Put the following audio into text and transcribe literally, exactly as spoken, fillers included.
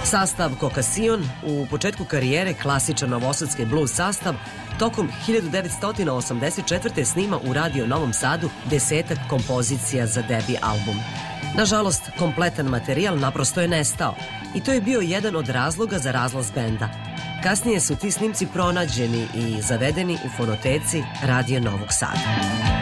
Sastav Kokasijon, u početku karijere klasičan novosadski blues sastav, tokom hiljadu devetsto osamdeset četvrte snima u Radio Novom Sadu desetak kompozicija za debi album. Nažalost, kompletan materijal naprosto je nestao i to je bio jedan od razloga za razlaz benda. Kasnije su ti snimci pronađeni i zavedeni u fonoteci Radio Novog Sada.